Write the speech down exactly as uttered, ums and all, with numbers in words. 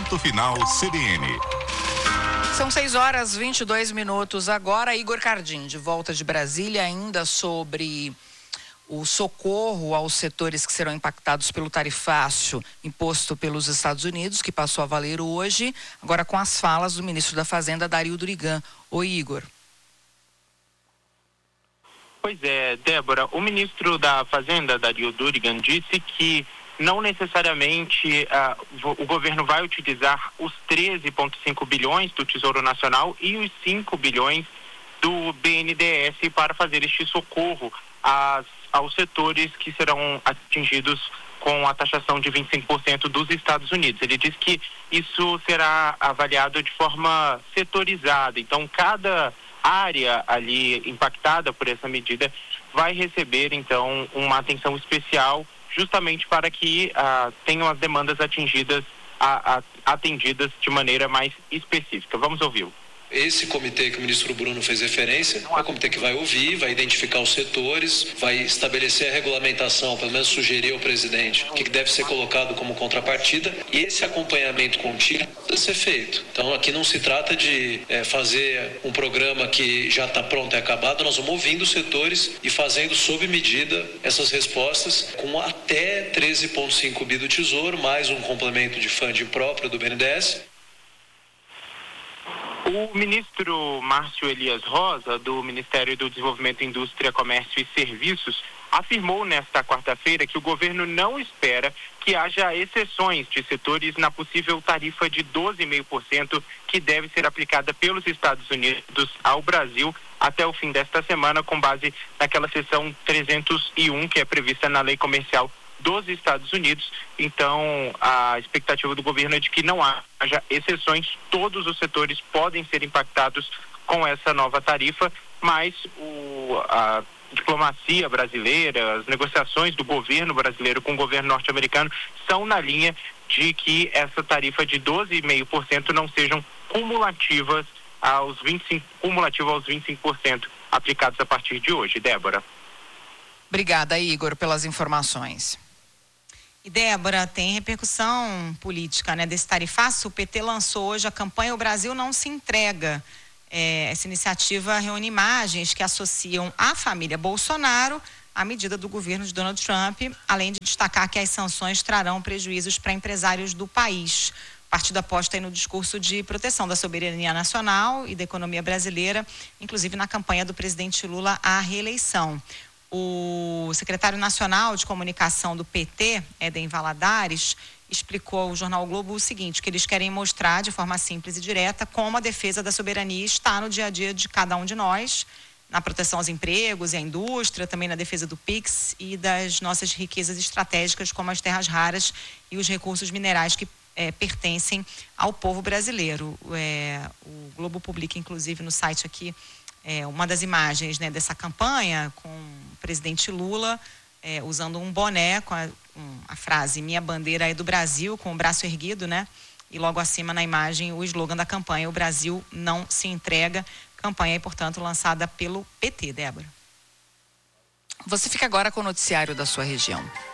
Ponto Final C B N. São seis horas e vinte e dois minutos agora. Igor Cardim, de volta de Brasília, ainda sobre o socorro aos setores que serão impactados pelo tarifácio imposto pelos Estados Unidos, que passou a valer hoje, agora com as falas do ministro da Fazenda, Dario Durigan. Oi, Igor. Pois é, Débora, o ministro da Fazenda, Dario Durigan, disse que não necessariamente uh, o governo vai utilizar os treze vírgula cinco bilhões do Tesouro Nacional e os cinco bilhões do B N D E S para fazer este socorro às, aos setores que serão atingidos com a taxação de vinte e cinco por cento dos Estados Unidos. Ele diz que isso será avaliado de forma setorizada. Então, cada área ali impactada por essa medida vai receber, então, uma atenção especial justamente para que ah, tenham as demandas atingidas, a, a, atendidas de maneira mais específica. Vamos ouvi-lo. Esse comitê que o ministro Bruno fez referência é um comitê que vai ouvir, vai identificar os setores, vai estabelecer a regulamentação, pelo menos sugerir ao presidente o que deve ser colocado como contrapartida, e esse acompanhamento contínuo deve ser feito. Então aqui não se trata de é, fazer um programa que já está pronto e acabado, nós vamos ouvindo os setores e fazendo sob medida essas respostas com até treze vírgula cinco bi do Tesouro, mais um complemento de funding próprio do B N D E S. O ministro Márcio Elias Rosa, do Ministério do Desenvolvimento, Indústria, Comércio e Serviços, afirmou nesta quarta-feira que o governo não espera que haja exceções de setores na possível tarifa de doze vírgula cinco por cento que deve ser aplicada pelos Estados Unidos ao Brasil até o fim desta semana, com base naquela seção trezentos e um que é prevista na Lei Comercial dos Estados Unidos. Então, a expectativa do governo é de que não haja exceções, todos os setores podem ser impactados com essa nova tarifa, mas o, a diplomacia brasileira, as negociações do governo brasileiro com o governo norte-americano são na linha de que essa tarifa de doze vírgula cinco por cento não sejam cumulativas aos vinte e cinco por cento, cumulativa aos vinte e cinco por cento aplicados a partir de hoje. Débora. Obrigada, Igor, pelas informações. E Débora, tem repercussão política, né, desse tarifaço. O P T lançou hoje a campanha O Brasil Não Se Entrega. É, essa iniciativa reúne imagens que associam a família Bolsonaro à medida do governo de Donald Trump, além de destacar que as sanções trarão prejuízos para empresários do país. O partido aposta aí no discurso de proteção da soberania nacional e da economia brasileira, inclusive na campanha do presidente Lula à reeleição. O secretário nacional de comunicação do P T, Éden Valadares, explicou ao jornal o Globo o seguinte, que eles querem mostrar de forma simples e direta como a defesa da soberania está no dia a dia de cada um de nós, na proteção aos empregos e à indústria, também na defesa do Pix e das nossas riquezas estratégicas, como as terras raras e os recursos minerais que é, pertencem ao povo brasileiro. É, o Globo publica, inclusive, no site aqui, É, uma das imagens, né, dessa campanha com o presidente Lula é, usando um boné com a, um, a frase "Minha bandeira é do Brasil", com o braço erguido, né? E logo acima na imagem o slogan da campanha "O Brasil não se entrega", campanha aí, portanto, lançada pelo P T, Débora. Você fica agora com o noticiário da sua região.